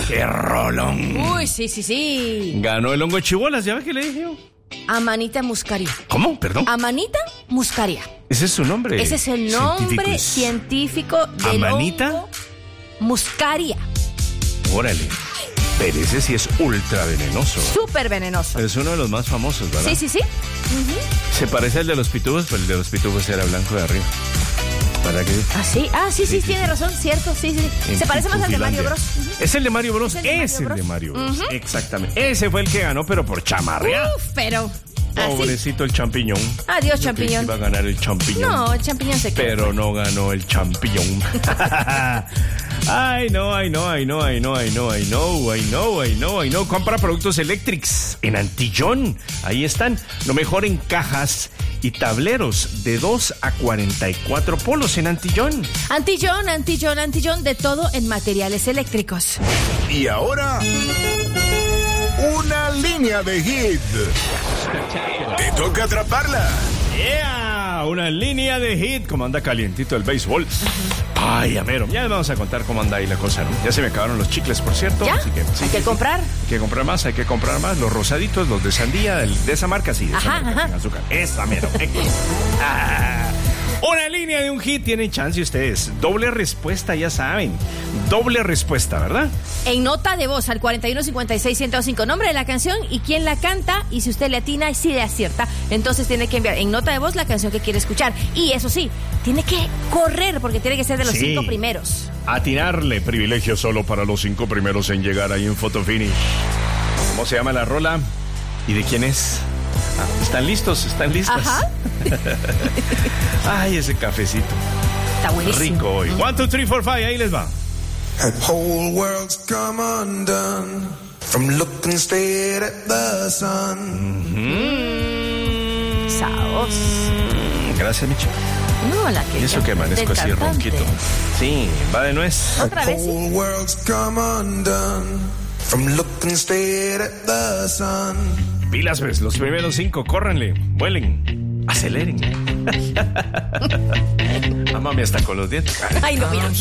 ¡Qué rolón! Uy, sí. Ganó el hongo de chibolas, ¿ya ves que le dije yo? Amanita muscaria. ¿Cómo? Perdón. Amanita muscaria. Ese es su nombre. Ese es el nombre científico del ¿Amanita? hongo muscaria. Órale. Pero ese sí es ultra venenoso. Súper venenoso. Es uno de los más famosos, ¿verdad? Sí. Se parece al de los pitufos, pero el de los pitufos era blanco de arriba. ¿Para qué? Sí, tiene razón, cierto, sí. Se parece más al de Mario Bros. Es el de Mario Bros. Es el de Mario Bros. Exactamente. Ese fue el que ganó, pero por chamarrea. Pero... Pobrecito el champiñón. Adiós, champiñón. Iba a ganar el champiñón. No, el champiñón se quedó. Pero no ganó el champiñón. Ay, no. Compra productos Electrics en Antillón. Ahí están. Lo mejor en cajas y tableros de 2 a 44 polos en Antillón. Antillón, de todo en materiales eléctricos. Y ahora, una línea de hit. Te toca atraparla. ¡Yeah! Una línea de hit. Como anda calientito el béisbol. Ay, amero. Ya les vamos a contar cómo anda ahí la cosa, ¿no? Ya se me acabaron los chicles, por cierto. ¿Ya? Así que, Hay que comprar. Hay que comprar más. Los rosaditos, los de sandía, de esa marca, sí. De esa marca, sin azúcar. Esa, mero. Una línea de un hit. Tienen chance ustedes. Doble respuesta, ya saben. Doble respuesta, ¿verdad? En nota de voz al 4156-1025. Nombre de la canción y quién la canta. Y si usted le atina y si le acierta, entonces tiene que enviar en nota de voz la canción que quiere escuchar. Y eso sí, tiene que correr porque tiene que ser de los 5 primeros. Atinarle. Privilegio solo para los 5 primeros en llegar ahí en Fotofinish. ¿Cómo se llama la rola? ¿Y de quién es? ¿Están listos? ¿Están listas? Ajá. Ay, ese cafecito. Está buenísimo. Rico hoy. 1, 2, 3, 4, 5. Ahí les va. The whole world's come undone from looking straight at the sun. Saos. Gracias, Micho. No, la que... Y eso que amanezco así cantante. ronquito. Sí, va de nuez. ¿Otra vez? The whole world's come undone from looking straight at the sun. Pilas, pues, los primeros 5, córranle, vuelen, aceleren. Amáme hasta con los dientes. Ay, no, mira.